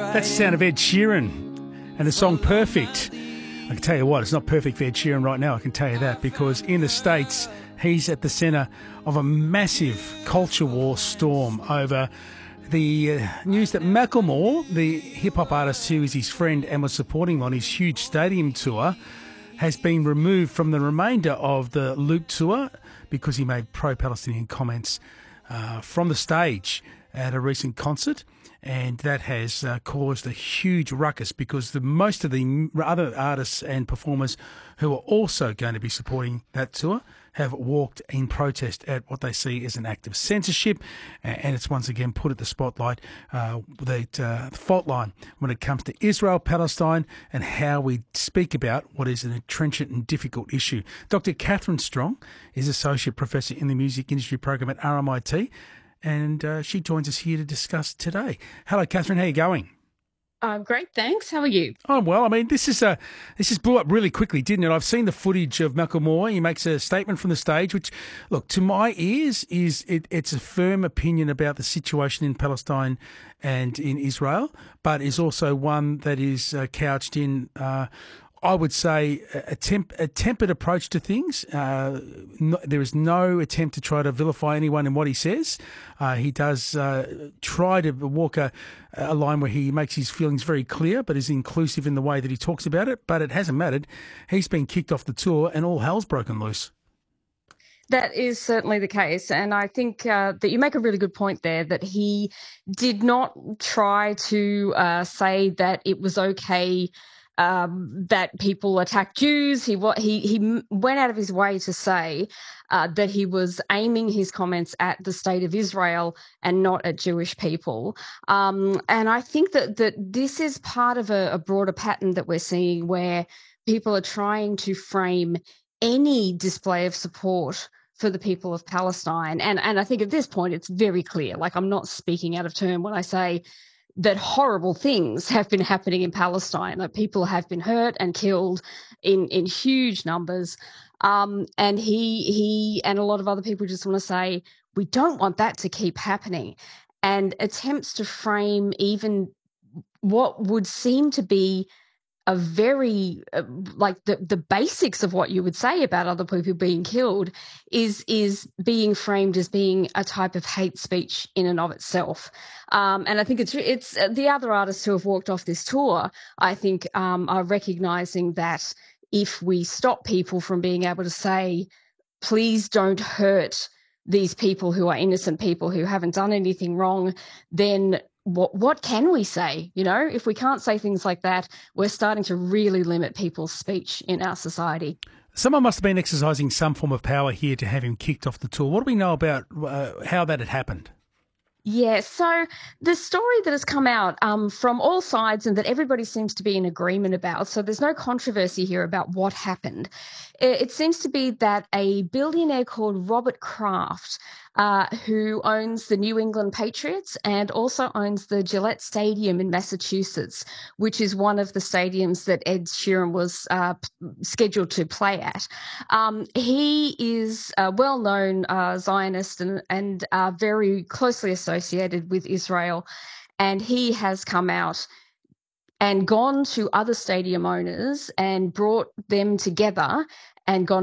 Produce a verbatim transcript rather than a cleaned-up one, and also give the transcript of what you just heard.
That's the sound of Ed Sheeran and the song Perfect. I can tell you what, it's not perfect for Ed Sheeran right now, I can tell you that, because in the States, he's at the centre of a massive culture war storm over the uh, news that Macklemore, the hip-hop artist who is his friend and was supporting him on his huge stadium tour, has been removed from the remainder of the Loop tour because he made pro-Palestinian comments uh, from the stage at a recent concert. And that has uh, caused a huge ruckus because the most of the other artists and performers who are also going to be supporting that tour have walked in protest at what they see as an act of censorship, and it's once again put at the spotlight uh, that uh, fault line when it comes to Israel, Palestine, and how we speak about what is an trenchant and difficult issue. Doctor Catherine Strong is Associate Professor in the Music Industry Program at R M I T, and uh, she joins us here to discuss today. Hello, Catherine. How are you going? Uh, great, thanks. How are you? Oh, well, I mean, this is a this just blew up really quickly, didn't it? I've seen the footage of Macklemore. He makes a statement from the stage, which, look, to my ears, is it, it's a firm opinion about the situation in Palestine and in Israel, but is also one that is uh, couched in Uh, I would say a, temp, a tempered approach to things. Uh, no, there is no attempt to try to vilify anyone in what he says. Uh, he does uh, try to walk a, a line where he makes his feelings very clear, but is inclusive in the way that he talks about it. But it hasn't mattered. He's been kicked off the tour and all hell's broken loose. That is certainly the case. And I think uh, that you make a really good point there, that he did not try to uh, say that it was okay Um, that people attack Jews. He he he went out of his way to say uh, that he was aiming his comments at the state of Israel and not at Jewish people. Um, and I think that that this is part of a, a broader pattern that we're seeing, where people are trying to frame any display of support for the people of Palestine. And and I think at this point it's very clear. Like, I'm not speaking out of turn when I say that horrible things have been happening in Palestine. Like, people have been hurt and killed in, in huge numbers. Um, and he he and a lot of other people just want to say, we don't want that to keep happening. And attempts to frame even what would seem to be a very, uh, like the, the basics of what you would say about other people being killed is is being framed as being a type of hate speech in and of itself. Um, and I think it's it's uh, the other artists who have walked off this tour, I think, um, are recognising that if we stop people from being able to say, please don't hurt these people who are innocent people who haven't done anything wrong, then What what can we say? You know, if we can't say things like that, we're starting to really limit people's speech in our society. Someone must have been exercising some form of power here to have him kicked off the tour. What do we know about uh, how that had happened? Yeah, so the story that has come out um, from all sides and that everybody seems to be in agreement about, so there's no controversy here about what happened. It, it seems to be that a billionaire called Robert Kraft, uh, who owns the New England Patriots and also owns the Gillette Stadium in Massachusetts, which is one of the stadiums that Ed Sheeran was uh, scheduled to play at. Um, he is a well-known uh, Zionist and, and uh, very closely associated with Israel, and he has come out and gone to other stadium owners and brought them together and gone